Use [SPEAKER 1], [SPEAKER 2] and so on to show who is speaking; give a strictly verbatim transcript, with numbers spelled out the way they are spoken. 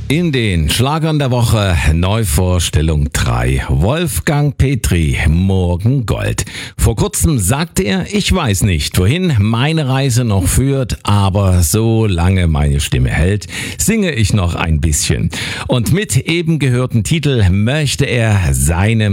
[SPEAKER 1] In den Schlagern der Woche Neuvorstellung drei. Wolfgang Petri, Morgen Gold. Vor kurzem sagte er, ich weiß nicht, wohin meine Reise noch führt, aber solange meine Stimme hält, singe ich noch ein bisschen. Und mit eben gehörten Titel möchte er seinem